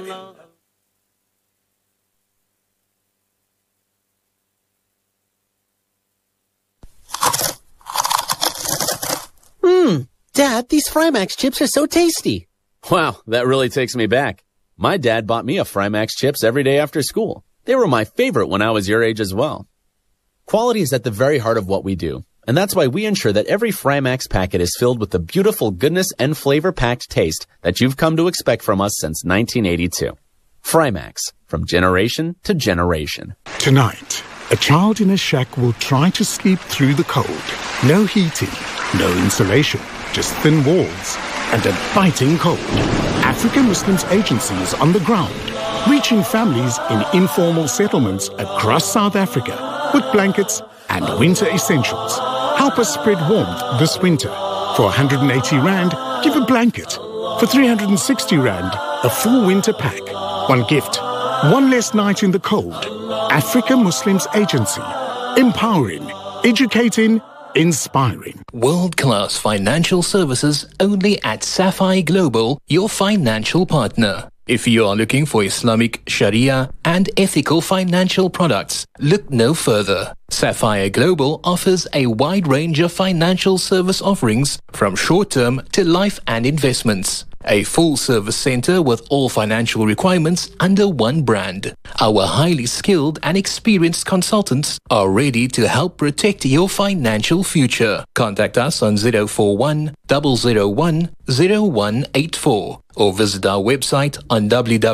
Dad, these Frymax chips are so tasty. Wow, that really takes me back. My dad bought me a Frymax chips every day after school. They were my favorite when I was your age as well. Quality is at the very heart of what we do, and that's why we ensure that every Frymax packet is filled with the beautiful goodness and flavor-packed taste that you've come to expect from us since 1982. Frymax, from generation to generation. Tonight, a child in a shack will try to sleep through the cold. No heating, no insulation, just thin walls and a biting cold. African Muslims Agency is on the ground, reaching families in informal settlements across South Africa with blankets and winter essentials. Help us spread warmth this winter. For 180 Rand, give a blanket. For 360 Rand, a full winter pack. One gift, one less night in the cold. Africa Muslims Agency. Empowering, educating, inspiring. World-class financial services only at Sapphire Global, your financial partner. If you are looking for Islamic, Sharia and ethical financial products, look no further. Sapphire Global offers a wide range of financial service offerings from short-term to life and investments. A full-service center with all financial requirements under one brand. Our highly skilled and experienced consultants are ready to help protect your financial future. Contact us on 041 001 0184 or visit our website on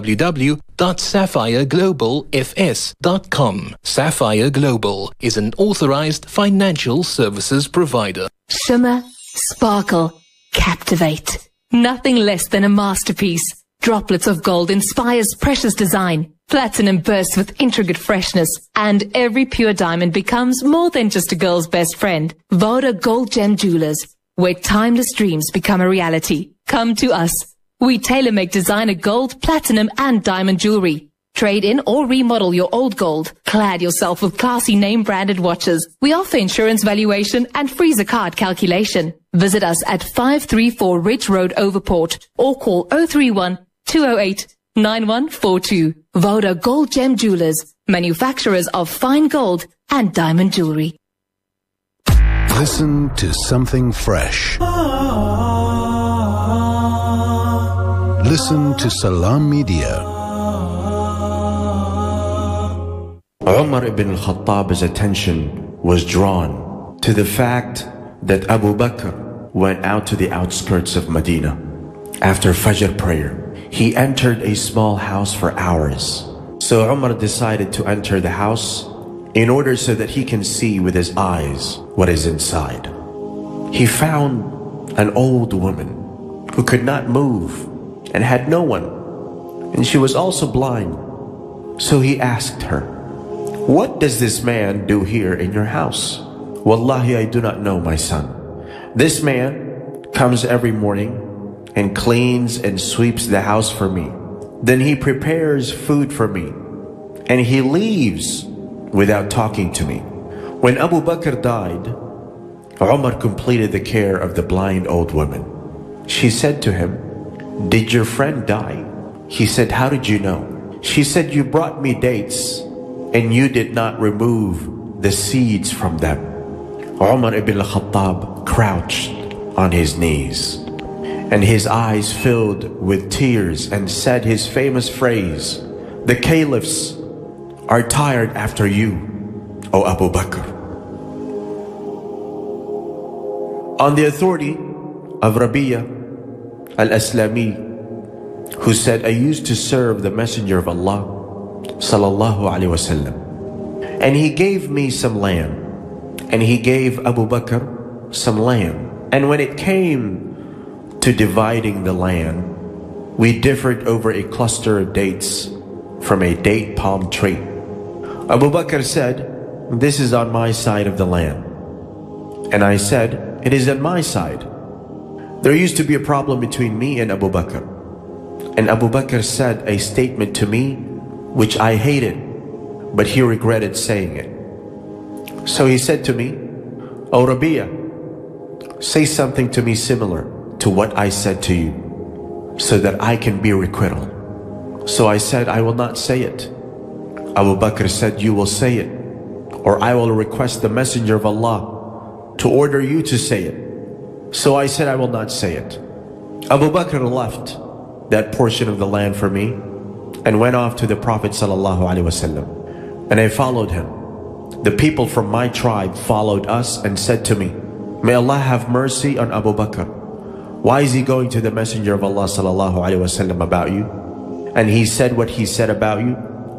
www.sapphireglobalfs.com. Sapphire Global is an authorized financial services provider. Shimmer, sparkle, captivate. Nothing less than a masterpiece. Droplets of gold inspires precious design. Platinum bursts with intricate freshness. And every pure diamond becomes more than just a girl's best friend. Voda Gold Gem Jewelers, where timeless dreams become a reality. Come to us. We tailor-make designer gold, platinum and diamond jewelry. Trade in or remodel your old gold. Clad yourself with classy name-branded watches. We offer insurance valuation and freezer card calculation. Visit us at 534 Ridge Road, Overport, or call 031 208 9142. Voda Gold Gem Jewelers, manufacturers of fine gold and diamond jewelry. Listen to something fresh. Listen to Salam Media. Umar ibn al-Khattab's attention was drawn to the fact that Abu Bakr went out to the outskirts of Medina. After Fajr prayer, he entered a small house for hours. So Umar decided to enter the house in order so that he can see with his eyes what is inside. He found an old woman who could not move and had no one, and she was also blind. So he asked her, "What does this man do here in your house?" "Wallahi, I do not know, my son. This man comes every morning and cleans and sweeps the house for me. Then he prepares food for me, and he leaves without talking to me." When Abu Bakr died, Umar completed the care of the blind old woman. She said to him, "Did your friend die?" He said, "How did you know?" She said, "You brought me dates and you did not remove the seeds from them." Umar ibn al-Khattab crouched on his knees and his eyes filled with tears and said his famous phrase, "The caliphs are tired after you, O Abu Bakr." On the authority of Rabi'a al-Aslami, who said, "I used to serve the Messenger of Allah sallallahu alaihi wasallam, and he gave me some land, and he gave Abu Bakr some land. And when it came to dividing the land, we differed over a cluster of dates from a date palm tree. Abu Bakr said, 'This is on my side of the land.' And I said, 'It is on my side.' There used to be a problem between me and Abu Bakr. And Abu Bakr said a statement to me which I hated, but he regretted saying it. So he said to me, 'O Rabi'a, say something to me similar to what I said to you, so that I can be requital.' So I said, I will not say it. Abu Bakr said, you will say it, or I will request the Messenger of Allah to order you to say it. So I said, I will not say it. Abu Bakr left that portion of the land for me and went off to the Prophet ﷺ. And I followed him. The people from my tribe followed us and said to me, may Allah have mercy on Abu Bakr. Why is he going to the Messenger of Allah ﷺ about you? And he said what he said about you.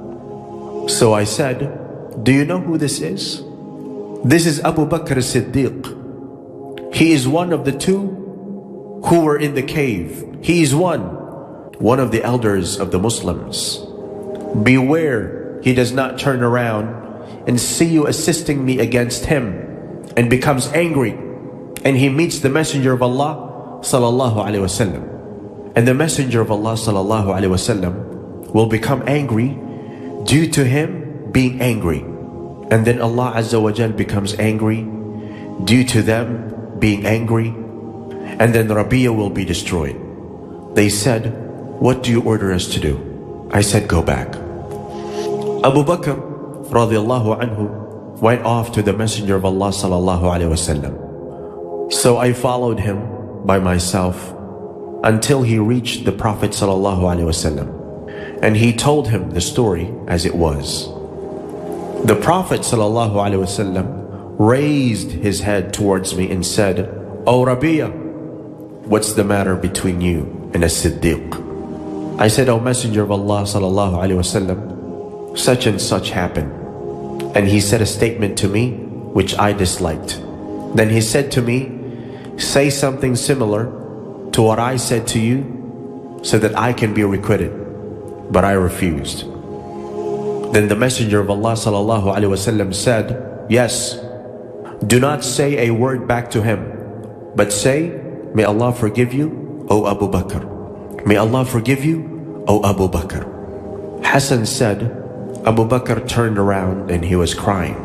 So I said, do you know who this is? This is Abu Bakr as-Siddiq. He is one of the two who were in the cave. He is one of the elders of the Muslims. Beware, he does not turn around and see you assisting me against him and becomes angry, and he meets the Messenger of Allah sallallahu alaihi wasallam, and the Messenger of Allah sallallahu alaihi wasallam will become angry due to him being angry, and then Allah Azza wa Jal becomes angry due to them being angry, and then Rabi'a will be destroyed. They said, what do you order us to do? I said, go back. Abu Bakr radiallahu anhu went off to the Messenger of Allah sallallahu alaihi wasallam. So I followed him by myself until he reached the Prophet sallallahu alaihi wasallam, and he told him the story as it was. The Prophet sallallahu alaihi wasallam raised his head towards me and said, "O Rabi'a, what's the matter between you and a Siddiq?" I said, "O Messenger of Allah sallallahu alaihi wasallam, such and such happened." And he said a statement to me which I disliked. Then he said to me, "Say something similar to what I said to you so that I can be requited." But I refused. Then the Messenger of Allah sallallahu alaihi wasallam said, "Yes, do not say a word back to him, but say, 'May Allah forgive you, O Abu Bakr. May Allah forgive you, O Abu Bakr.'" Hassan said, Abu Bakr turned around and he was crying.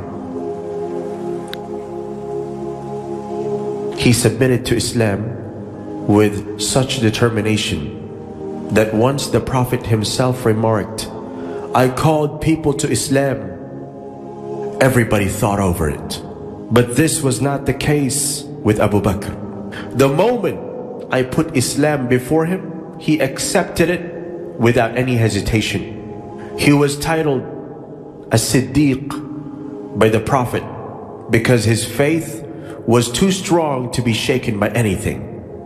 He submitted to Islam with such determination that once the Prophet himself remarked, "I called people to Islam," everybody thought over it. But this was not the case with Abu Bakr. The moment I put Islam before him, he accepted it without any hesitation. He was titled a Siddiq by the Prophet because his faith was too strong to be shaken by anything.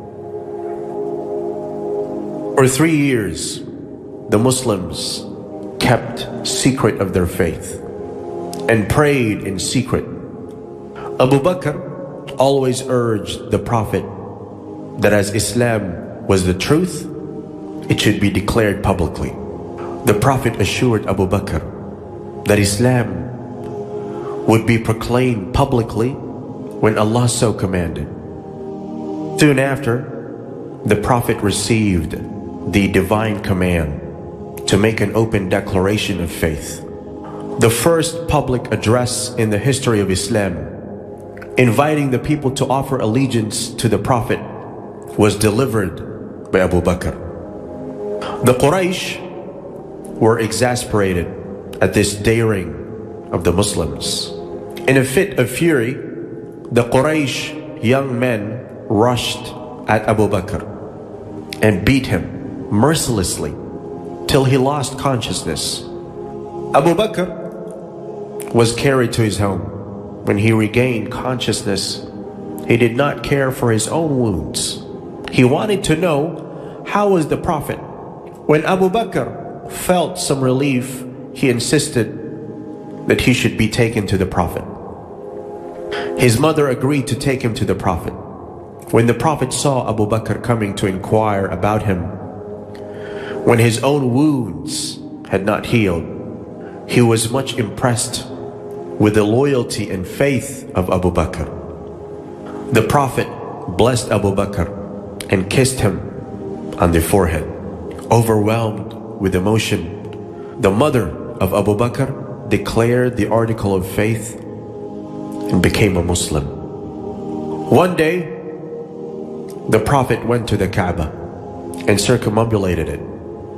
For 3 years, the Muslims kept secret of their faith and prayed in secret. Abu Bakr always urged the Prophet that as Islam was the truth, it should be declared publicly. The Prophet assured Abu Bakr that Islam would be proclaimed publicly when Allah so commanded. Soon after, the Prophet received the divine command to make an open declaration of faith. The first public address in the history of Islam, inviting the people to offer allegiance to the Prophet, was delivered by Abu Bakr. The Quraysh were exasperated at this daring of the Muslims. In a fit of fury, the Quraysh young men rushed at Abu Bakr and beat him mercilessly till he lost consciousness. Abu Bakr was carried to his home. When he regained consciousness, he did not care for his own wounds. He wanted to know how was the Prophet. When Abu Bakr felt some relief, he insisted that he should be taken to the Prophet. His mother agreed to take him to the Prophet. When the Prophet saw Abu Bakr coming to inquire about him, when his own wounds had not healed, he was much impressed with the loyalty and faith of Abu Bakr. The Prophet blessed Abu Bakr and kissed him on the forehead. Overwhelmed with emotion, the mother of Abu Bakr declared the article of faith and became a Muslim. One day, the Prophet went to the Kaaba and circumambulated it.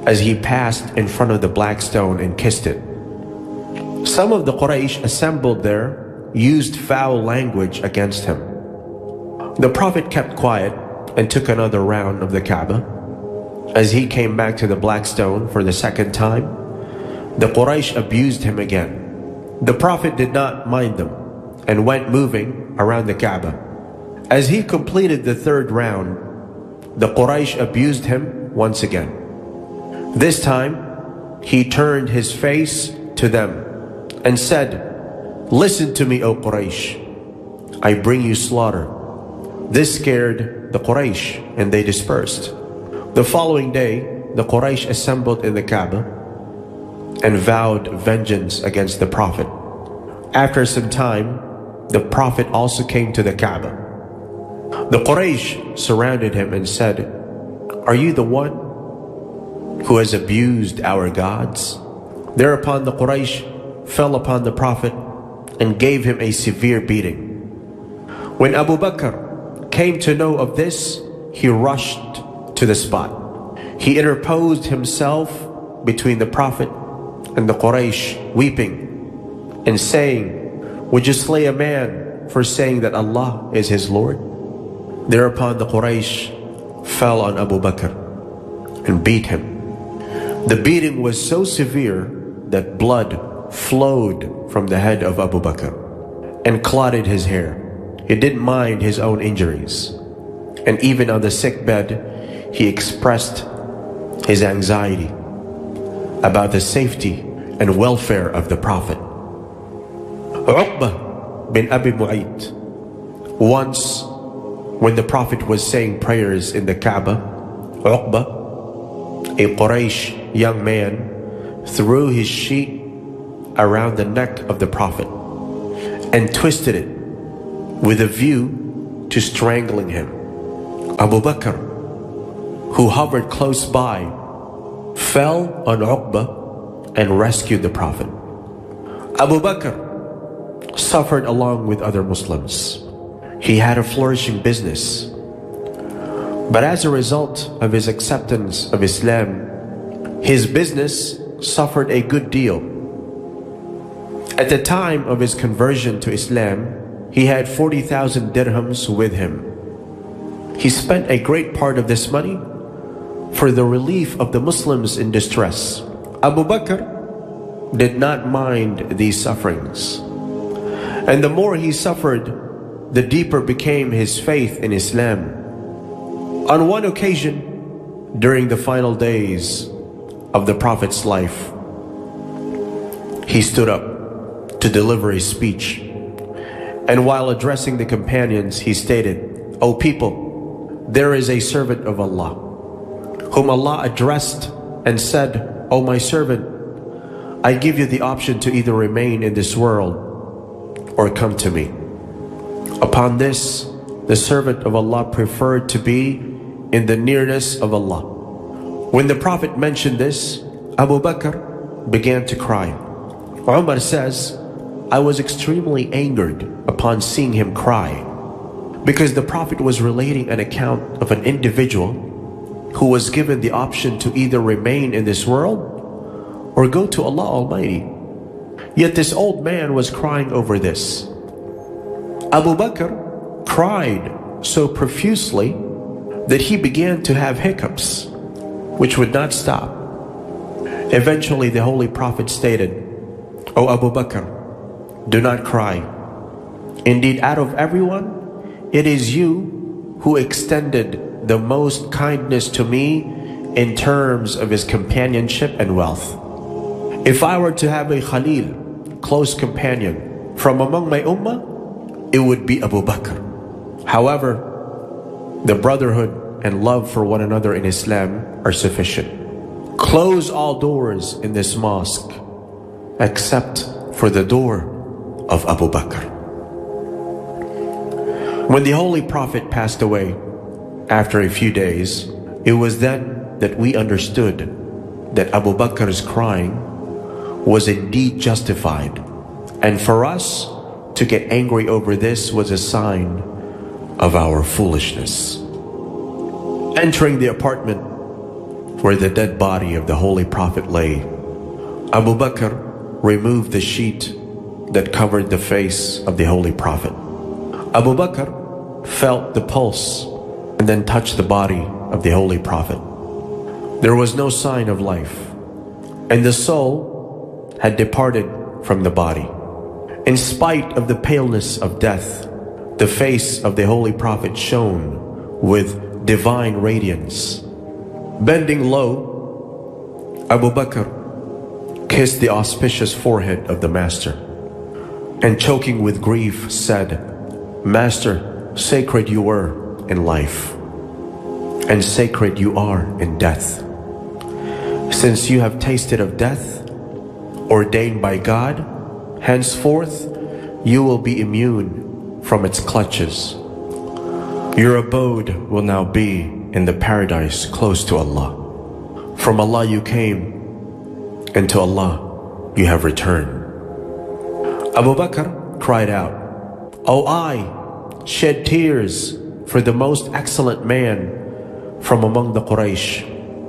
as he passed in front of the black stone and kissed it. Some of the Quraysh assembled there used foul language against him. The Prophet kept quiet and took another round of the Kaaba. As he came back to the black stone for the second time, the Quraysh abused him again. The Prophet did not mind them and went moving around the Kaaba. As he completed the third round, the Quraysh abused him once again. This time, he turned his face to them and said, "Listen to me, O Quraysh. I bring you slaughter." This scared the Quraysh and they dispersed. The following day, the Quraysh assembled in the Kaaba and vowed vengeance against the Prophet. After some time, the Prophet also came to the Kaaba. The Quraysh surrounded him and said, "Are you the one who has abused our gods?" Thereupon the Quraysh fell upon the Prophet and gave him a severe beating. When Abu Bakr came to know of this, he rushed to the spot. He interposed himself between the Prophet and the Quraysh, weeping and saying, "Would you slay a man for saying that Allah is his Lord?" Thereupon the Quraysh fell on Abu Bakr and beat him. The beating was so severe that blood flowed from the head of Abu Bakr and clotted his hair. He didn't mind his own injuries. And even on the sick bed, he expressed his anxiety about the safety and welfare of the Prophet. Uqbah bin Abi Mu'ayt, once when the Prophet was saying prayers in the Kaaba, Uqbah, a Quraysh young man, threw his sheet around the neck of the Prophet and twisted it with a view to strangling him. Abu Bakr, who hovered close by, fell on Uqbah and rescued the Prophet. Abu Bakr suffered along with other Muslims. He had a flourishing business. But as a result of his acceptance of Islam, his business suffered a good deal. At the time of his conversion to Islam, he had 40,000 dirhams with him. He spent a great part of this money for the relief of the Muslims in distress. Abu Bakr did not mind these sufferings. And the more he suffered, the deeper became his faith in Islam. On one occasion, during the final days of the Prophet's life, he stood up to deliver a speech. And while addressing the companions, he stated, "O people, there is a servant of Allah, whom Allah addressed and said, 'O my servant, I give you the option to either remain in this world or come to me.' Upon this, the servant of Allah preferred to be in the nearness of Allah. When the Prophet mentioned this, Abu Bakr began to cry. Umar says, I was extremely angered upon seeing him cry, because the Prophet was relating an account of an individual who was given the option to either remain in this world or go to Allah Almighty. Yet this old man was crying over this. Abu Bakr cried so profusely that he began to have hiccups, which would not stop. Eventually the Holy Prophet stated, "O Abu Bakr, do not cry. Indeed, out of everyone, it is you who extended the most kindness to me in terms of his companionship and wealth. If I were to have a Khalil, close companion, from among my ummah, it would be Abu Bakr. However, the brotherhood and love for one another in Islam are sufficient. Close all doors in this mosque except for the door of Abu Bakr." When the Holy Prophet passed away, after a few days, it was then that we understood that Abu Bakr's crying was indeed justified, and for us to get angry over this was a sign of our foolishness. Entering the apartment where the dead body of the Holy Prophet lay. Abu Bakr removed the sheet that covered the face of the Holy Prophet. Abu Bakr felt the pulse and then touched the body of the Holy Prophet. There was no sign of life, and the soul had departed from the body. In spite of the paleness of death, the face of the Holy Prophet shone with divine radiance. Bending low, Abu Bakr kissed the auspicious forehead of the Master, and choking with grief said, "Master, sacred you were in life, and sacred you are in death. Since you have tasted of death, ordained by God, henceforth you will be immune from its clutches. Your abode will now be in the paradise close to Allah. From Allah you came, and to Allah you have returned." Abu Bakr cried out, "O I shed tears for the most excellent man from among the Quraysh,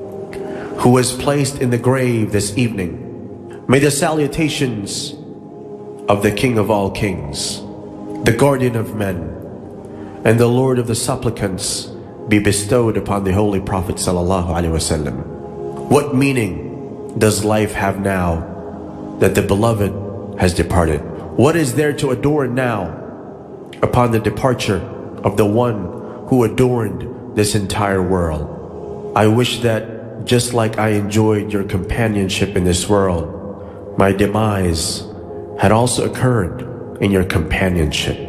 who was placed in the grave this evening. May the salutations of the King of all kings, the guardian of men, and the Lord of the supplicants be bestowed upon the Holy Prophet sallallahu alaihi wasallam. What meaning does life have now that the beloved has departed? What is there to adorn now upon the departure of the one who adorned this entire world? I wish that just like I enjoyed your companionship in this world, my demise had also occurred in your companionship."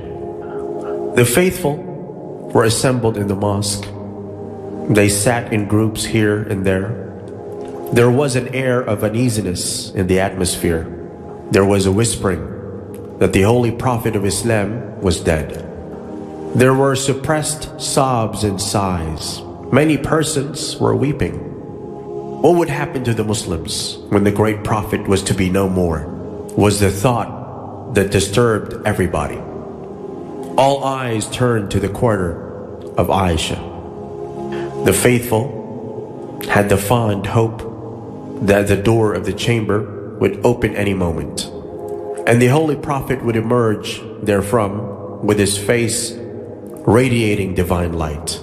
The faithful were assembled in the mosque. They sat in groups here and there. There was an air of uneasiness in the atmosphere. There was a whispering that the Holy Prophet of Islam was dead. There were suppressed sobs and sighs. Many persons were weeping. What would happen to the Muslims when the great Prophet was to be no more? Was the thought that disturbed everybody. All eyes turned to the quarter of Aisha. The faithful had the fond hope that the door of the chamber would open any moment, and the Holy Prophet would emerge therefrom with his face radiating divine light.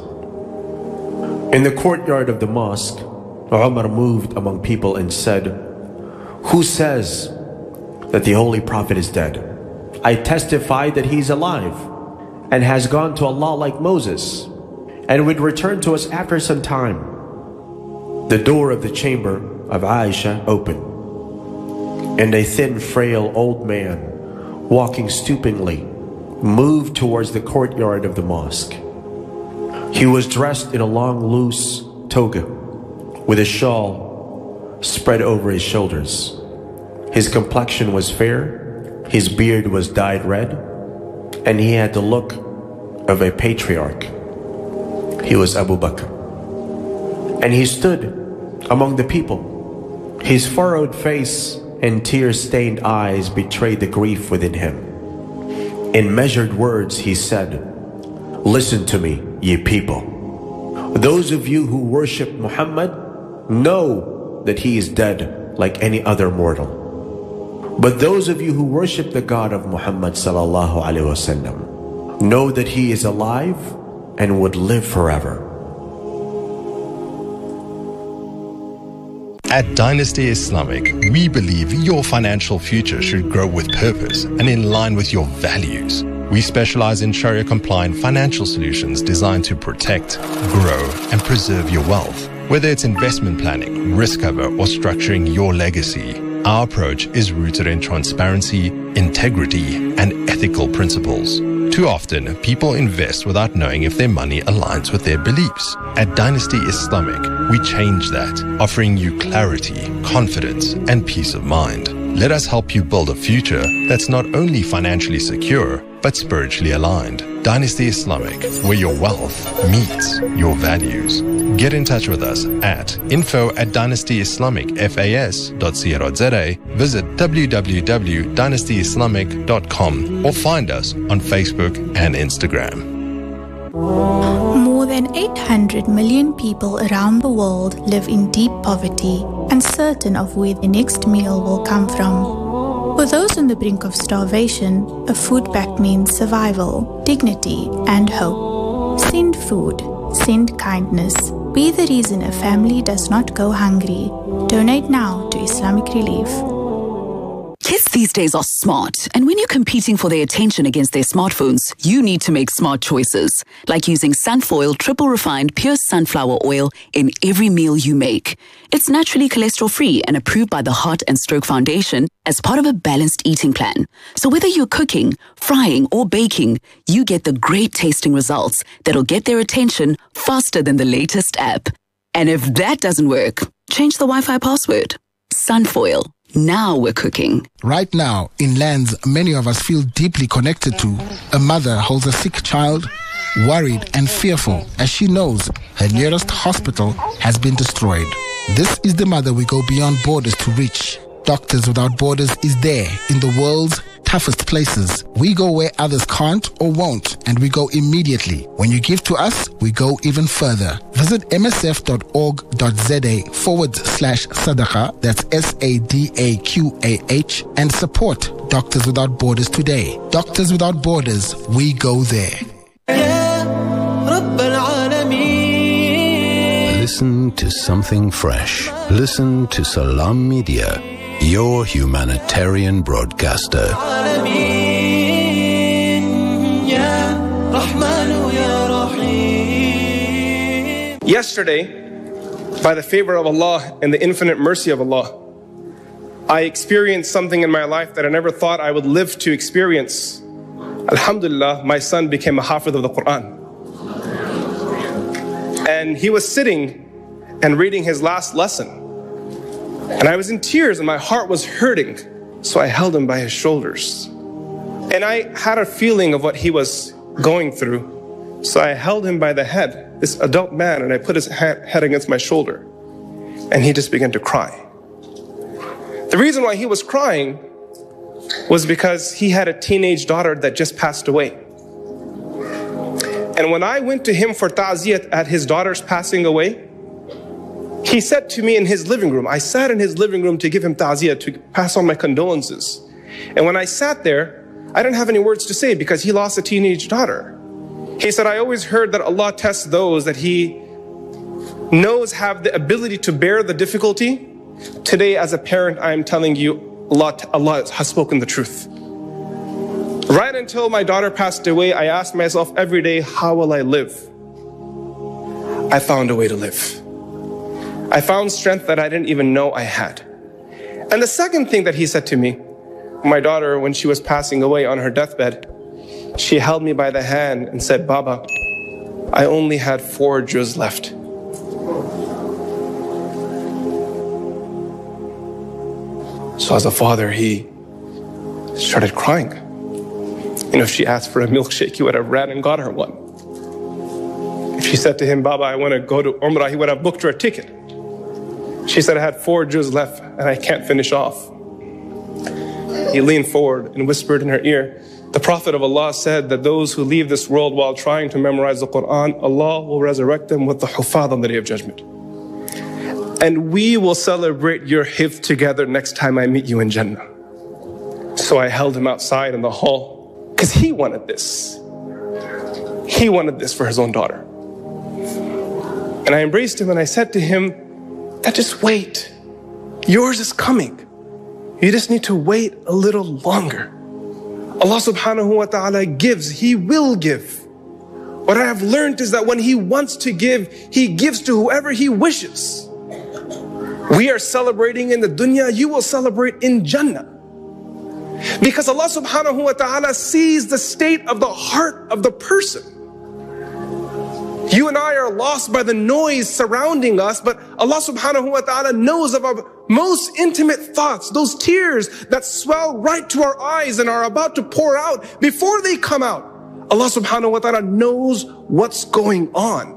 In the courtyard of the mosque, Umar moved among people and said, "Who says that the Holy Prophet is dead? I testify that he is alive and has gone to Allah like Moses, and would return to us after some time." The door of the chamber of Aisha opened, and a thin, frail old man, walking stoopingly, moved towards the courtyard of the mosque. He was dressed in a long, loose toga, with a shawl spread over his shoulders. His complexion was fair, his beard was dyed red, and he had the look of a patriarch. He was Abu Bakr. And he stood among the people. His furrowed face and tear-stained eyes betrayed the grief within him. In measured words he said, "Listen to me, ye people. Those of you who worship Muhammad know that he is dead like any other mortal. But those of you who worship the God of Muhammad sallallahu alaihi wasallam know that he is alive and would live forever." At Dynasty Islamic, we believe your financial future should grow with purpose and in line with your values. We specialize in Sharia-compliant financial solutions designed to protect, grow, and preserve your wealth. Whether it's investment planning, risk cover, or structuring your legacy, our approach is rooted in transparency, integrity, and ethical principles. Too often, people invest without knowing if their money aligns with their beliefs. At Dynasty Islamic, we change that, offering you clarity, confidence, and peace of mind. Let us help you build a future that's not only financially secure, but spiritually aligned. Dynasty Islamic, where your wealth meets your values. Get in touch with us at info@dynastyislamicfas.co.za, visit www.dynastyislamic.com, or find us on Facebook and Instagram. More than 800 million people around the world live in deep poverty, uncertain of where the next meal will come from. For those on the brink of starvation, a food pact means survival, dignity, and hope. Send food. Send kindness. Be the reason a family does not go hungry. Donate now to Islamic Relief. Kids these days are smart, and when you're competing for their attention against their smartphones, you need to make smart choices, like using Sunfoil triple refined pure sunflower oil in every meal you make. It's naturally cholesterol-free and approved by the Heart and Stroke Foundation as part of a balanced eating plan. So whether you're cooking, frying, or baking, you get the great tasting results that'll get their attention faster than the latest app. And if that doesn't work, change the Wi-Fi password. Sunfoil. Now we're cooking. Right now, in lands many of us feel deeply connected to, a mother holds a sick child, worried and fearful as she knows her nearest hospital has been destroyed. This is the mother we go beyond borders to reach. Doctors Without Borders is there in the world's toughest places. We go where others can't or won't, and we go immediately. When you give to us, we go even further. Visit msf.org.za/sadaqa, that's SADAQAH, and support Doctors Without Borders today. Doctors Without Borders, we go there. Listen to something fresh. Listen to Salam Media, your humanitarian broadcaster. Yesterday, by the favor of Allah and the infinite mercy of Allah, I experienced something in my life that I never thought I would live to experience. Alhamdulillah, my son became a hafiz of the Quran. And he was sitting and reading his last lesson. And I was in tears and my heart was hurting. So I held him by his shoulders. And I had a feeling of what he was going through. So I held him by the head, this adult man, and I put his head against my shoulder. And he just began to cry. The reason why he was crying was because he had a teenage daughter that just passed away. And when I went to him for ta'ziyat at his daughter's passing away, he said to me in his living room, I sat in his living room to give him ta'ziyat, to pass on my condolences. And when I sat there, I didn't have any words to say because he lost a teenage daughter. He said, I always heard that Allah tests those that He knows have the ability to bear the difficulty. Today, as a parent, I am telling you, Allah has spoken the truth. Right until my daughter passed away, I asked myself every day, how will I live? I found a way to live. I found strength that I didn't even know I had. And the second thing that he said to me, my daughter, when she was passing away on her deathbed, she held me by the hand and said, Baba, I only had 4 juz left. So as a father, he started crying. You know, if she asked for a milkshake, he would have ran and got her one. If she said to him, Baba, I want to go to Umrah, he would have booked her a ticket. She said, I had 4 juz left and I can't finish off. He leaned forward and whispered in her ear, the Prophet of Allah said that those who leave this world while trying to memorize the Quran, Allah will resurrect them with the hufad on the Day of Judgment. And we will celebrate your hifz together next time I meet you in Jannah. So I held him outside in the hall because he wanted this. He wanted this for his own daughter. And I embraced him and I said to him, just wait. Yours is coming. You just need to wait a little longer. Allah subhanahu wa ta'ala gives, He will give. What I have learned is that when He wants to give, He gives to whoever He wishes. We are celebrating in the dunya, you will celebrate in Jannah. Because Allah subhanahu wa ta'ala sees the state of the heart of the person. You and I are lost by the noise surrounding us, but Allah subhanahu wa ta'ala knows of our most intimate thoughts, those tears that swell right to our eyes and are about to pour out before they come out. Allah subhanahu wa ta'ala knows what's going on.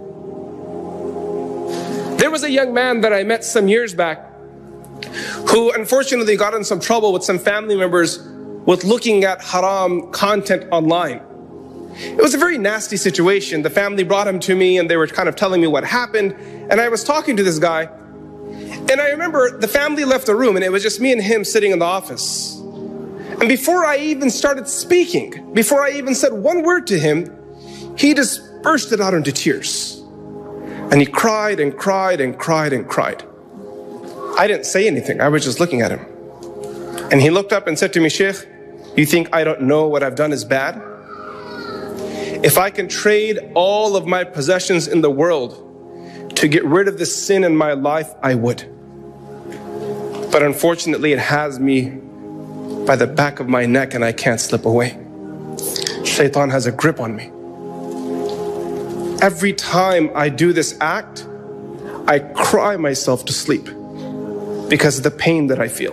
There was a young man that I met some years back who unfortunately got in some trouble with some family members with looking at haram content online. It was a very nasty situation. The family brought him to me and they were kind of telling me what happened. And I was talking to this guy. And I remember the family left the room and it was just me and him sitting in the office. And before I even started speaking, before I even said one word to him, he just bursted out into tears. And he cried and cried and cried and cried. I didn't say anything. I was just looking at him. And he looked up and said to me, Sheikh, you think I don't know what I've done is bad? If I can trade all of my possessions in the world to get rid of this sin in my life, I would. But unfortunately, it has me by the back of my neck and I can't slip away. Shaitan has a grip on me. Every time I do this act, I cry myself to sleep because of the pain that I feel.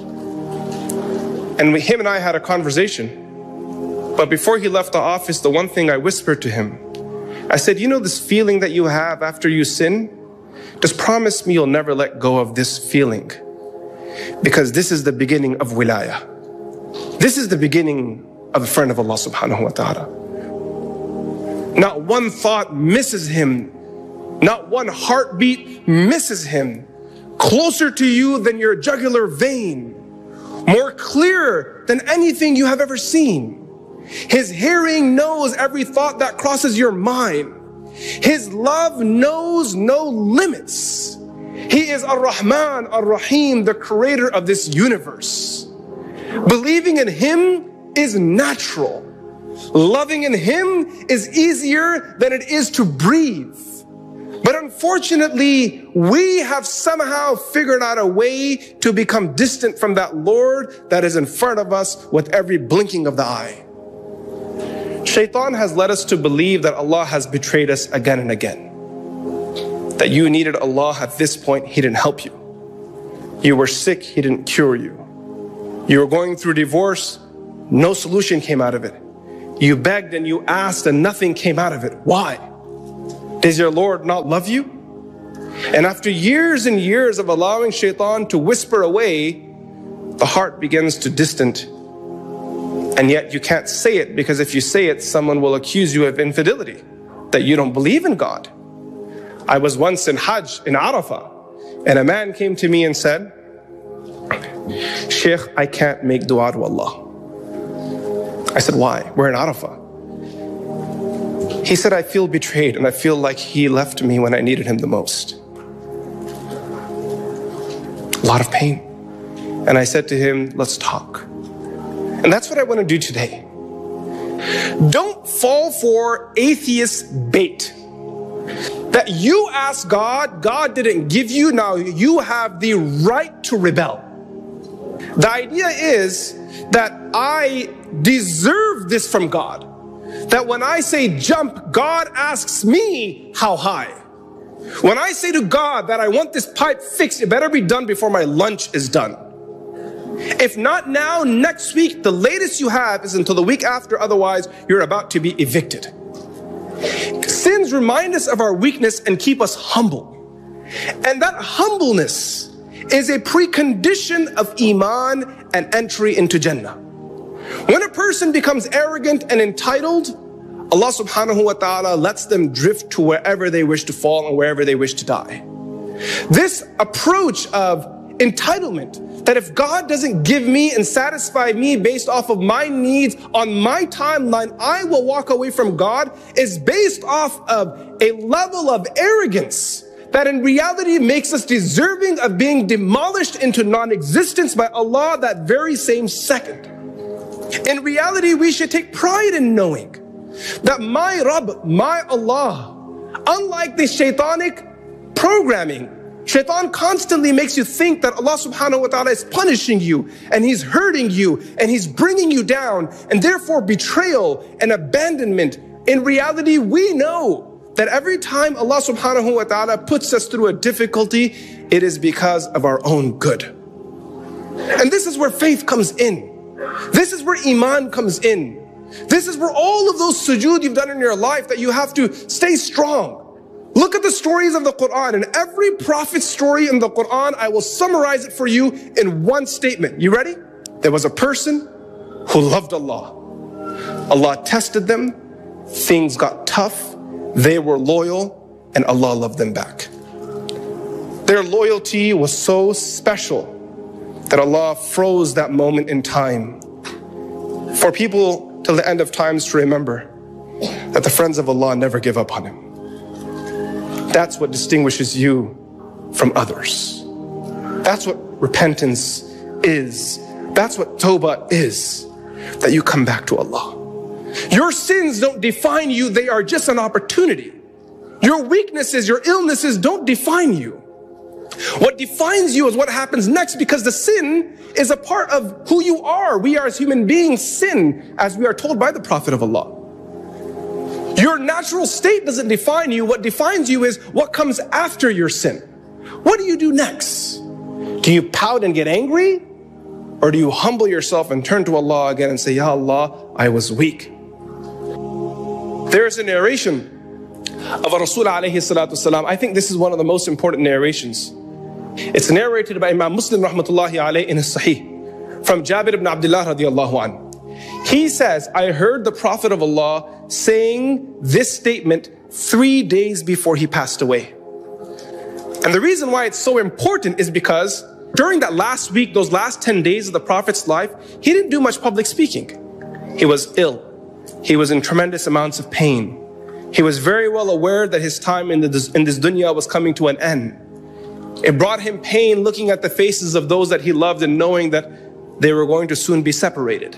And him and I had a conversation. But before he left the office, the one thing I whispered to him, I said, you know this feeling that you have after you sin? Just promise me you'll never let go of this feeling. Because this is the beginning of wilayah. This is the beginning of a friend of Allah subhanahu wa ta'ala. Not one thought misses him. Not one heartbeat misses him. Closer to you than your jugular vein. More clear than anything you have ever seen. His hearing knows every thought that crosses your mind. His love knows no limits. He is Ar-Rahman, Ar-Rahim, the creator of this universe. Believing in him is natural. Loving in him is easier than it is to breathe. But unfortunately, we have somehow figured out a way to become distant from that Lord that is in front of us with every blinking of the eye. Shaitan has led us to believe that Allah has betrayed us again and again. That you needed Allah at this point, he didn't help you. You were sick, he didn't cure you. You were going through divorce, no solution came out of it. You begged and you asked and nothing came out of it. Why? Does your Lord not love you? And after years and years of allowing Shaitan to whisper away, the heart begins to distant. And yet you can't say it, because if you say it, someone will accuse you of infidelity, that you don't believe in God. I was once in Hajj in Arafah, and a man came to me and said, Sheikh, I can't make dua to Allah. I said, why? We're in Arafah. He said, I feel betrayed and I feel like he left me when I needed him the most. A lot of pain. And I said to him, let's talk. And that's what I want to do today. Don't fall for atheist bait. That you ask God, God didn't give you, now you have the right to rebel. The idea is that I deserve this from God. That when I say jump, God asks me how high. When I say to God that I want this pipe fixed, it better be done before my lunch is done. If not now, next week, the latest you have is until the week after, otherwise you're about to be evicted. Sins remind us of our weakness and keep us humble. And that humbleness is a precondition of Iman and entry into Jannah. When a person becomes arrogant and entitled, Allah subhanahu wa ta'ala lets them drift to wherever they wish to fall and wherever they wish to die. This approach of entitlement, that if God doesn't give me and satisfy me based off of my needs on my timeline, I will walk away from God, is based off of a level of arrogance that in reality makes us deserving of being demolished into non-existence by Allah that very same second. In reality, we should take pride in knowing that my Rabb, my Allah, unlike the shaitanic programming, Shaitan constantly makes you think that Allah subhanahu wa ta'ala is punishing you and he's hurting you and he's bringing you down, and therefore betrayal and abandonment. In reality, we know that every time Allah subhanahu wa ta'ala puts us through a difficulty, it is because of our own good. And this is where faith comes in. This is where Iman comes in. This is where all of those sujood you've done in your life, that you have to stay strong. Look at the stories of the Quran, and every prophet's story in the Quran, I will summarize it for you in one statement. You ready? There was a person who loved Allah. Allah tested them, things got tough, they were loyal, and Allah loved them back. Their loyalty was so special that Allah froze that moment in time for people till the end of times to remember that the friends of Allah never give up on Him. That's what distinguishes you from others. That's what repentance is. That's what tawbah is, that you come back to Allah. Your sins don't define you, they are just an opportunity. Your weaknesses, your illnesses don't define you. What defines you is what happens next, because the sin is a part of who you are. We are as human beings sin, as we are told by the Prophet of Allah. Your natural state doesn't define you. What defines you is what comes after your sin. What do you do next? Do you pout and get angry? Or do you humble yourself and turn to Allah again and say, Ya Allah, I was weak? There is a narration of Rasul alayhi salatu wasalam. I think this is one of the most important narrations. It's narrated by Imam Muslim rahmatullahi alayhi in his Sahih from Jabir ibn Abdullah radiallahu anhu. He says, I heard the Prophet of Allah saying this statement 3 days before he passed away. And the reason why it's so important is because during that last week, those last 10 days of the Prophet's life, he didn't do much public speaking. He was ill. He was in tremendous amounts of pain. He was very well aware that his time in this dunya was coming to an end. It brought him pain looking at the faces of those that he loved and knowing that they were going to soon be separated.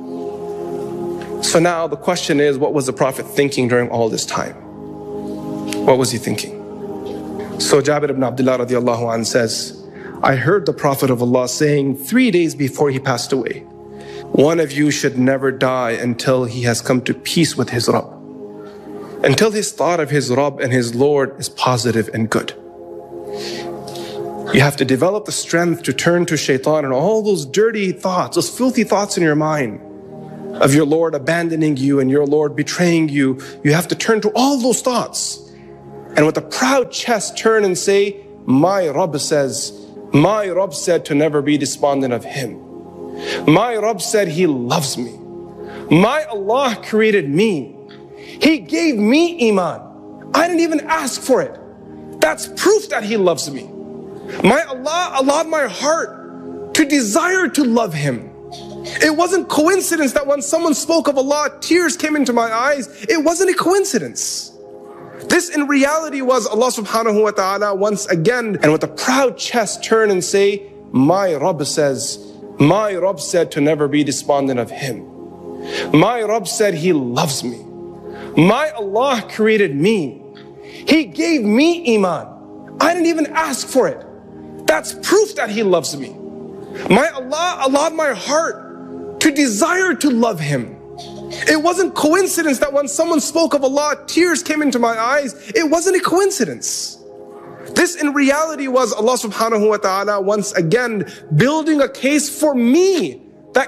So now the question is, what was the Prophet thinking during all this time? What was he thinking? So Jabir ibn Abdullah radiallahu anhu says, I heard the Prophet of Allah saying 3 days before he passed away, one of you should never die until he has come to peace with his Rabb, until his thought of his Rabb and his Lord is positive and good. You have to develop the strength to turn to shaitan and all those dirty thoughts, those filthy thoughts in your mind of your Lord abandoning you and your Lord betraying you. You have to turn to all those thoughts and with a proud chest turn and say, my Rabb says, my Rabb said to never be despondent of Him. My Rabb said He loves me. My Allah created me. He gave me iman. I didn't even ask for it. That's proof that He loves me. My Allah allowed my heart to desire to love Him. It wasn't coincidence that when someone spoke of Allah, tears came into my eyes. It wasn't a coincidence. This in reality was Allah subhanahu wa ta'ala once again, and with a proud chest turn and say, my Rabb says, my Rabb said to never be despondent of Him. My Rabb said He loves me. My Allah created me. He gave me iman. I didn't even ask for it. That's proof that He loves me. My Allah allowed my heart to desire to love Him. It wasn't coincidence that when someone spoke of Allah, tears came into my eyes. It wasn't a coincidence. This in reality was Allah subhanahu wa ta'ala once again building a case for me